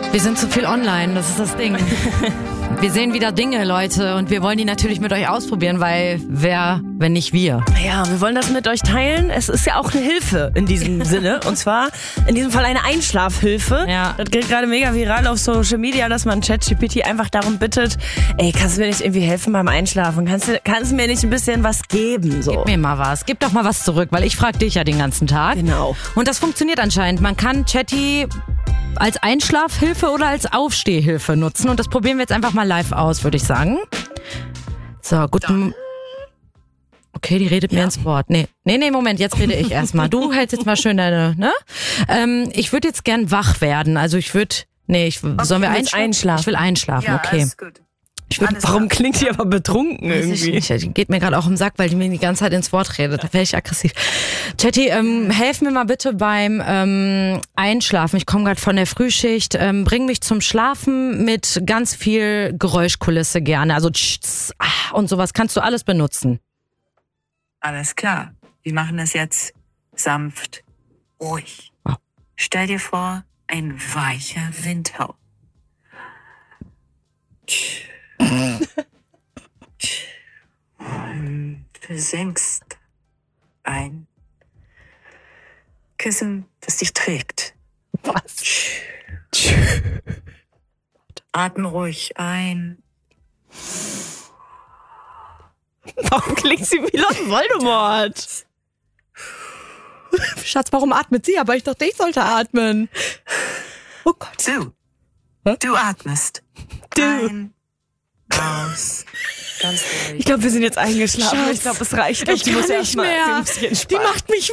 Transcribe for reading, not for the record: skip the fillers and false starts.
Wir sind zu viel online, das ist das Ding. Wir sehen wieder Dinge, Leute, und wir wollen die natürlich mit euch ausprobieren, weil wer, wenn nicht wir? Ja, wir wollen das mit euch teilen. Es ist ja auch eine Hilfe in diesem Sinne. Und zwar in diesem Fall eine Einschlafhilfe. Ja. Das geht gerade mega viral auf Social Media, dass man ChatGPT einfach darum bittet, ey, kannst du mir nicht irgendwie helfen beim Einschlafen? Kannst du mir nicht ein bisschen was geben? So. Gib mir mal was, gib doch mal was zurück, weil ich frage dich ja den ganzen Tag. Genau. Und das funktioniert anscheinend. Man kann Chatty als Einschlafhilfe oder als Aufstehhilfe nutzen. Und das probieren wir jetzt einfach mal live aus, würde ich sagen. So, guten... Okay, die redet mir ins Wort. Nee, Moment, jetzt rede ich erstmal. Du hältst jetzt mal schön deine, ne? Ich würde jetzt gern wach werden. Also sollen wir einschlafen? Ich will einschlafen, Ja, okay. alles gut. Warum klingt die aber betrunken Weiß ich irgendwie? nicht. Geht mir gerade auch im Sack, weil die mir die ganze Zeit ins Wort redet. Da wäre ich aggressiv. Chatty, helf mir mal bitte beim Einschlafen. Ich komme gerade von der Frühschicht. Bring mich zum Schlafen mit ganz viel Geräuschkulisse gerne. Also und sowas kannst du alles benutzen. Alles klar. Wir machen das jetzt sanft, ruhig. Oh. Stell dir vor, ein weicher Windhauch. Du senkst ein Kissen, das dich trägt. Was? Atme ruhig ein. Warum klingt sie wie Lord Voldemort? Schatz, warum atmet sie? Aber ich dachte, ich sollte atmen. Oh Gott. Du atmest. Ein, aus. Ganz ruhig. Ich glaube, wir sind jetzt eingeschlafen. Schatz, Ich glaube, es reicht. Ich kann nicht mehr. Die macht mich